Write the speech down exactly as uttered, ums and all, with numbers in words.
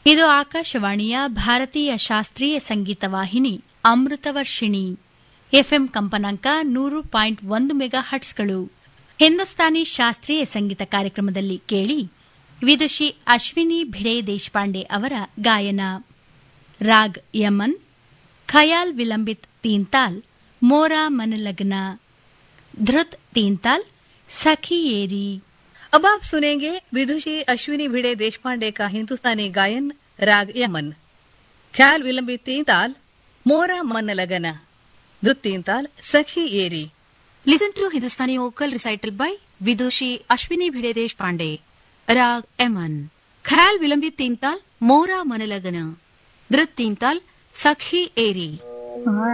ಇದು ಆಕಾಶವಾಣಿಯ ಭಾರತೀಯ ಶಾಸ್ತ್ರೀಯ ಸಂಗೀತ ವಾಹಿನಿ ಅಮೃತವರ್ಷಿಣಿ ಎಫ್ಎಂ ಕಂಪನಾಂಕ ನೂರು ಪಾಯಿಂಟ್ ಒಂದು ಮೆಗಾ ಹಟ್ಸ್ಗಳು. ಹಿಂದೂಸ್ತಾನಿ ಶಾಸ್ತ್ರೀಯ ಸಂಗೀತ ಕಾರ್ಯಕ್ರಮದಲ್ಲಿ ಕೇಳಿ ವಿದುಷಿ ಅಶ್ವಿನಿ ಭಿಡೆ ದೇಶಪಾಂಡೆ ಅವರ ಗಾಯನ. ರಾಗ್ ಯಮನ್, ಖಯಾಲ್ ವಿಲಂಬಿತ್ ತೀನ್ತಾಲ್, ಮೋರಾ ಮನ ಲಗ್ನ, ಧೃತ್ तीनताल, सखी एरी. अब आप सुनेंगे विदुषी अश्विनी भिड़े देशपांडे का हिंदुस्तानी गायन राग यमन, ख्याल विलंबित तीन ताल, मोरा मन लगना, धृत तीन ताल, सखी एरी. Listen to Hindustani vocal recital by Vidushi Ashwini Bhide Deshpande. Rag Yaman. Khayal Vilambit तीन ताल, मोरा मन लगना, धृत तीन ताल, सखी एरी.